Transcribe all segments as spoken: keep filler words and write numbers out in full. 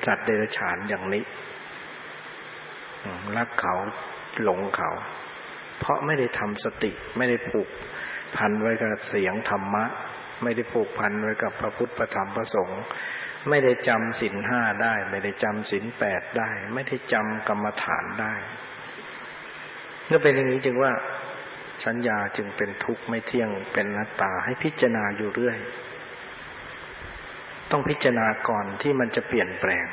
สัตว์เดรัจฉานอย่างนี้รักเขาหลงเขาเพราะไม่ได้ทำสติไม่ได้ผูกพันไว้กับเสียงธรรมะไม่ได้ผูกพันไว้กับพระพุทธพระธรรมพระสงฆ์ไม่ได้จำศีลห้าได้ไม่ได้จำศีลแปดได้ไม่ได้จำกรรมฐานได้เมื่อเป็นอย่างนี้จึงว่าสัญญาจึงเป็นทุกข์ไม่เที่ยงเป็นอนัตตาให้พิจารณาอยู่เรื่อยต้องพิจารณาก่อนที่มันจะเปลี่ยนแปลง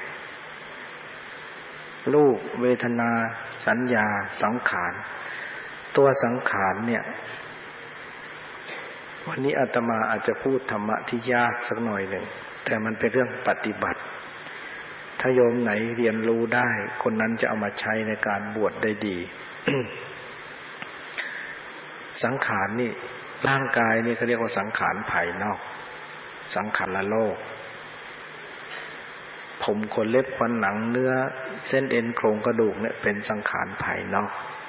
รูปเวทนาสัญญาสังขารตัวสังขารเนี่ยวันนี้อาตมาอาจจะพูดธรรมะที่ยากสักหน่อยหนึ่งแต่มันเป็นเรื่องปฏิบัติถ้าโยมไหนเรียนรู้ได้คนนั้นจะเอามาใช้ในการบวชได้ดี สังขารนี่ร่างกายนี่เขาเรียกว่าสังขารภายนอกสังขารโลกผมขนเล็บฟันหนังเนื้อเส้นเอ็นโครงกระดูกเนี่ยเป็นสังขารภายนอก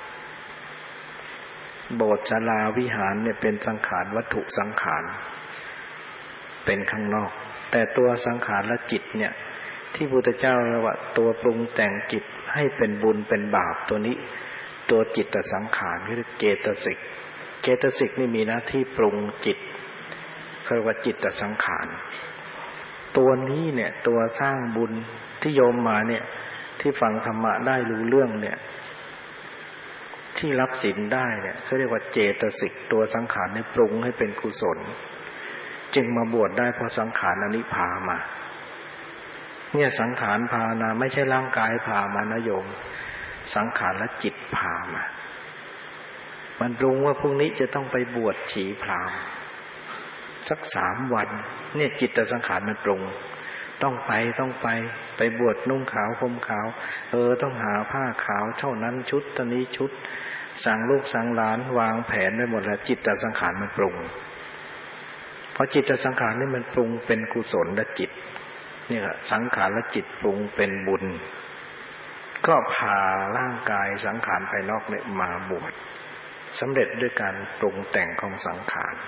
โบสถ์ศาลาวิหารเนี่ยเป็นสังขารวัตถุสังขารเป็นข้างนอกแต่ตัวสังขารและจิตเนี่ยที่พุทธเจ้าเรียกว่าตัวปรุงแต่งจิตให้เป็นบุญเป็นบาปตัวนี้ตัวจิตสังขารคือเจตสิกเจตสิกนี่มีหน้าที่ปรุงจิตเรียกว่าจิตสังขารตัวนี้เนี่ยตัวสร้างบุญที่โยมมาเนี่ยที่ฟังธรรมะได้รู้เรื่องเนี่ยที่รับศีลได้เนี่ยเขาเรียกว่าเจตสิกตัวสังขารเนี่ยปรุงให้เป็นกุศลจึงมาบวชได้เพราะสังขารอันนี้พามาเนี่ยสังขารพานะไม่ใช่ร่างกายพามานะโยมสังขารและจิตพามามันปรุงว่าพรุ่งนี้จะต้องไปบวชชีพราหมณ์สักสามวันเนี่ยจิตสังขารมันปรุงต้องไปต้องไปไปบวชนุ่งขาวห่มขาวเออต้องหาผ้าขาวเท่านั้นชุดตอนนี้ชุดสั่งลูกสั่งหลานวางแผนไว้หมดแล้วจิตสังขารมันปรุงเพราะจิตสังขารนี่มันปรุงเป็นกุศลและจิตเนี่ยสังขารและจิตปรุงเป็นบุญก็พาร่างกายสังขารภายนอกเนี่ยมาบวชสำเร็จด้วยการปรุงแต่งของสังขาร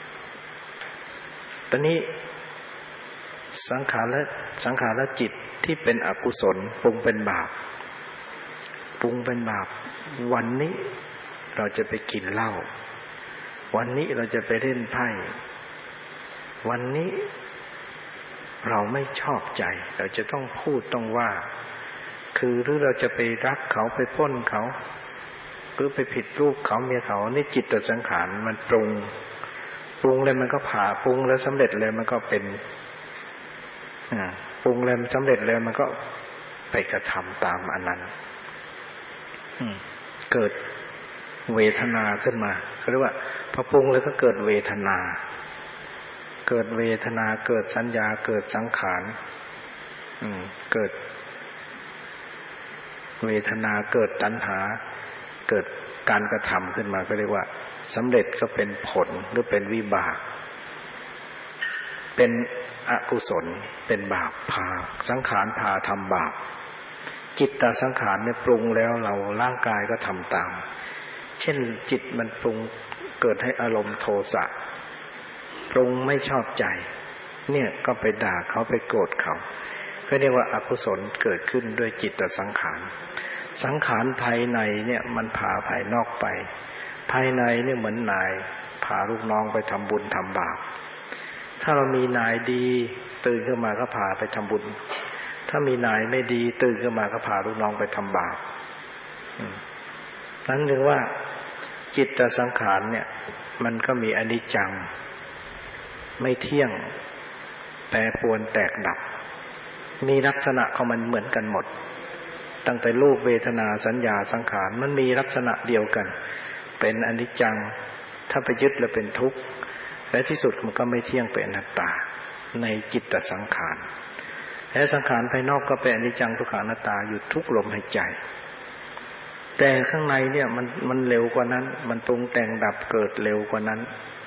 ตอนนี้สังขารและสังขารและจิตที่เป็นอกุศลปรุงเป็นบาปปรุงเป็นบาปวันนี้เราจะไปกินเหล้าวันนี้เราจะไปเล่นไพ่วันนี้เราไม่ชอบใจเราจะต้องพูดต้องว่าคือหรือเราจะไปรักเขาไปปล้นเขาหรือไปผิดรูปเขาเมียเขานี่จิตสังขารมันปรุงปรุงเลยมันก็ผ่าปรุงแล้วสำเร็จเลยมันก็เป็นปรุงแล้วสำเร็จแล้วมันก็ไปกระทำตามอันนั้นเกิดเวทนาขึ้นมาเขาเรียกว่าพอปรุงแล้วก็เกิดเวทนาเกิดเวทนาเกิดสัญญาเกิดสังขารเกิดเวทนาเกิดตัณหาเกิดการกระทำขึ้นมาก็เรียกว่าสำเร็จก็เป็นผลหรือเป็นวิบากเป็นอกุศลเป็นบาปพาสังขารพาทำบาปจิตตสังขารเนี่ยปรุงแล้วเราร่างกายก็ทำตามเช่นจิตมันปรุงเกิดให้อารมณ์โทสะปรุงไม่ชอบใจเนี่ยก็ไปด่าเขาไปโกรธเขาเขาเรียกว่าอกุศลเกิดขึ้นด้วยจิตตสังขารสังขารภายในเนี่ยมันพาภายนอกไปภายในเนี่ยเหมือนนายพาลูกน้องไปทำบุญทำบาปถ้าเรามีนายดีตื่นขึ้นมาก็พาไปทำบุญถ้ามีนายไม่ดีตื่นขึ้นมาก็พาลูกน้องไปทำบาปนั้นถึงว่าจิตตสังขารเนี่ยมันก็มีอนิจจังไม่เที่ยงแปรปรวนแตกดับมีลักษณะของมันเหมือนกันหมดตั้งแต่รูปเวทนาสัญญาสังขารมันมีลักษณะเดียวกันเป็นอนิจจังถ้าไปยึดแล้วเป็นทุกข์และที่สุดมันก็ไม่เที่ยงเป็นอนัตตาในจิตตสังขารและสังขารภายนอกก็เป็นอนิจจังทุกขังอนัตตาอยู่ทุกลมหายใจแต่ข้างในเนี่ยมันมันเร็วกว่านั้นมันปรุงแต่งดับเกิดเร็วกว่านั้น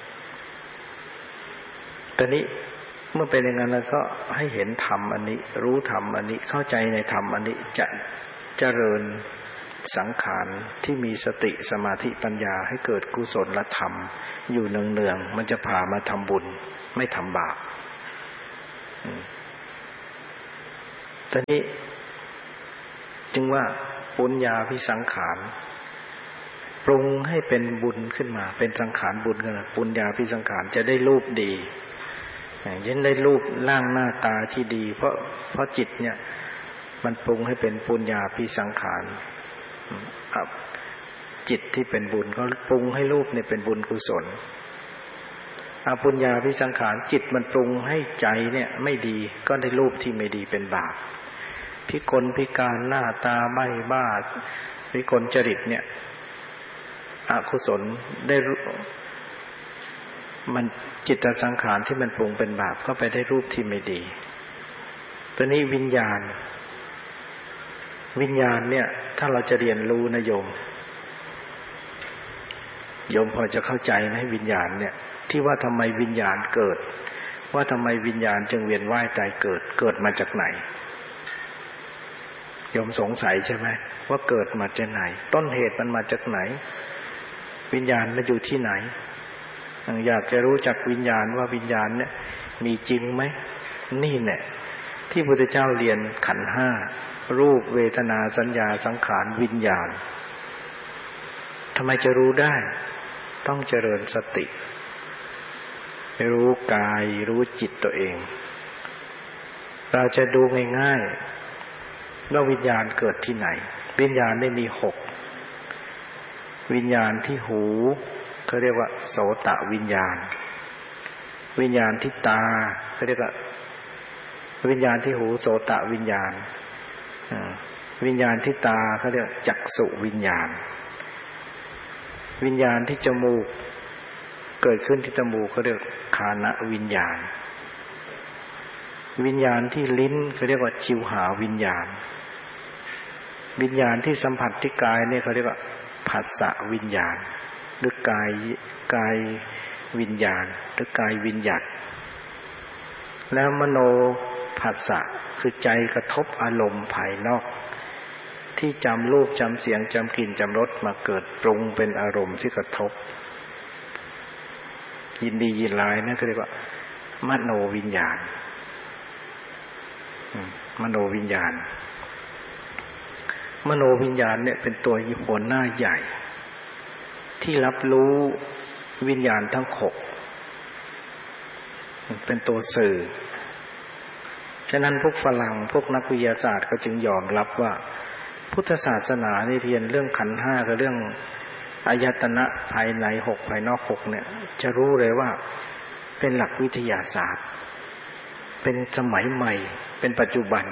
ตอนนี้เมื่อเป็นอย่างนั้นแล้วก็ให้เห็นธรรมอันนี้รู้ธรรมอันนี้เข้าใจในธรรมอันนี้จะเจริญสังขารที่มีสติสมาธิปัญญาให้เกิดกุศลธรรมอยู่เนืองๆมันจะพามาทำบุญไม่ทำบาปตอนนี้จึงว่าปุญญาภิสังขารปรุงให้เป็นบุญขึ้นมาเป็นสังขารบุญขึ้นมาปุญญาภิสังขารจะได้รูปดีอย่างเช่นได้รูปร่างหน้าตาที่ดีเพราะเพราะจิตเนี่ยมันปรุงให้เป็นปุญญาภิสังขารจิตที่เป็นบุญก็ปรุงให้รูปเนี่ยเป็นบุญกุศลอปุญญาภิสังขารจิตมันปรุงให้ใจเนี่ยไม่ดีก็ได้รูปที่ไม่ดีเป็นบาปพิกลพิการหน้าตาใบ้บ้าพิกลจริตเนี่ยอกุศลได้มันจิตสังขารที่มันปรุงเป็นบาปก็ไปได้รูปที่ไม่ดีตัวนี้วิญญาณวิญญาณเนี่ยถ้าเราจะเรียนรู้นะโยมโยมพอจะเข้าใจไหมวิญญาณเนี่ยที่ว่าทำไมวิญญาณเกิดว่าทำไมวิญญาณจึงเวียนว่ายตายเกิดเกิดมาจากไหนโยมสงสัยใช่ไหมว่าเกิดมาจากไหนต้นเหตุมันมาจากไหนวิญญาณมันอยู่ที่ไหนอยากจะรู้จักวิญญาณว่าวิญญาณเนี่ยมีจริงไหมนี่แหละที่พระพุทธเจ้าเรียนขันธ์ห้ารูปเวทนาสัญญาสังขารวิญญาณทำไมจะรู้ได้ต้องเจริญสติรู้กายรู้จิตตัวเองเราจะดูง่ายๆว่าวิญญาณเกิดที่ไหนวิญญาณได้มีหกวิญญาณที่หูเขาเรียกว่าโสตวิญญาณวิญญาณที่ตาเขาเรียกว่าวิญญาณที่หูโสตวิญญาณวิญญาณที่ตาเขาเรียกจักษุวิญญาณวิญญาณที่จมูกเกิดขึ้นที่จมูกเขาเรียกฆานวิญญาณวิญญาณที่ลิ้นเขาเรียกว่าชิวหาวิญญาณวิญญาณที่สัมผัสที่กายเนี่ยเขาเรียกว่าผัสสะวิญญาณหรือกายกายวิญญาณหรือกายวิญญัติแล้วมโนผัสสะคือใจกระทบอารมณ์ภายนอกที่จำรูปจำเสียงจำกลิ่นจำรสมาเกิดปรุงเป็นอารมณ์ที่กระทบยินดียินร้ายนั่นก็เรียกว่ามโนวิญญาณมโนวิญญาณมโนวิญญาณเนี่ยเป็นตัวหัวหน้าใหญ่ที่รับรู้วิญญาณทั้งหกเป็นตัวสื่อฉะนั้นพวกฝรั่งพวกนักวิทยาศาสตร์เขาจึงยอมรับว่าพุทธศาสนานี่เรียนเรื่องขันธ์ห้ากับเรื่องอายตนะภายในหกภายนอกหกเนี่ยจะรู้เลยว่าเป็นหลักวิทยาศาสตร์เป็นสมัยใหม่เป็นปัจจุบัน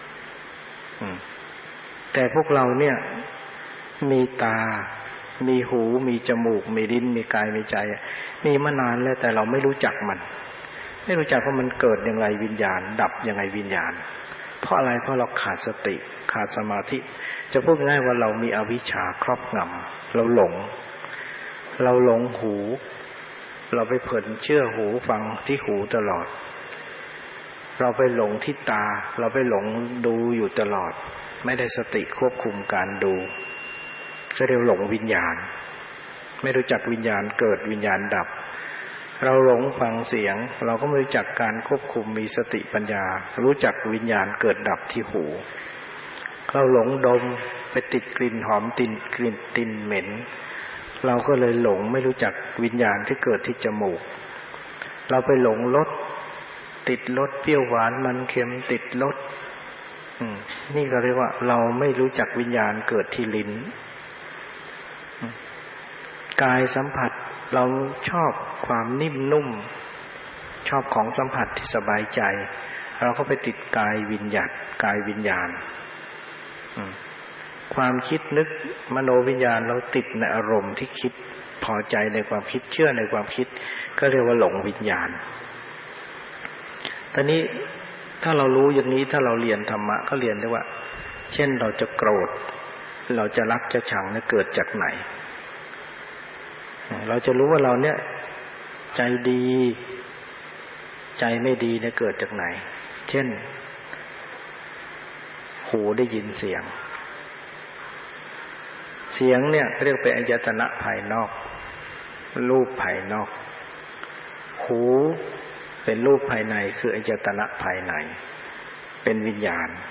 แต่พวกเราเนี่ยมีตามีหูมีจมูกมีลิ้นมีกายมีใจมีมานานแล้วแต่เราไม่รู้จักมันไม่รู้จักว่ามันเกิดอย่างไรวิญญาณดับอย่างไรวิญญาณเพราะอะไรเพราะเราขาดสติขาดสมาธิจะพูดง่ายว่าเรามีอวิชชาครอบงำเราหลงเราหลงหูเราไปเผลอเชื่อหูฟังที่หูตลอดเราไปหลงที่ตาเราไปหลงดูอยู่ตลอดไม่ได้สติควบคุมการดูก็เรียกหลงวิญญาณไม่รู้จักวิญญาณเกิดวิญญาณดับเราหลงฟังเสียงเราก็ไม่รู้จักการควบคุมมีสติปัญญารู้จักวิญญาณเกิดดับที่หูเราหลงดมไปติดกลิ่นหอมติดกลิ่นตินเหม็นเราก็เลยหลงไม่รู้จักวิญญาณที่เกิดที่จมูกเราไปหลงรสติดรสเปรี้ยวหวานมันเค็มติดรสนี่ก็เรียกว่าเราไม่รู้จักวิญญาณเกิดที่ลิ้นกายสัมผัสเราชอบความนิ่มนุ่มชอบของสัมผัสที่สบายใจเราก็ไปติดกายวิญญาณกายวิญญาณความคิดนึกมโนวิญญาณเราติดในอารมณ์ที่คิดพอใจในความคิดเชื่อในความคิดก็เรียกว่าหลงวิญญาณตอนนี้ถ้าเรารู้อย่างนี้ถ้าเราเรียนธรรมะก็เรียนได้ว่าเช่นเราจะโกรธเราจะรักจะชังเนี่ยเกิดจากไหนเราจะรู้ว่าเราเนี่ยใจดีใจไม่ดีเนี่ยเกิดจากไหนเช่นหูได้ยินเสียงเสียงเนี่ยเรียกเป็นอายตนะภายนอกรูปภายนอกหูเป็นรูปภายในคืออายตนะภายในเป็นวิญญาณ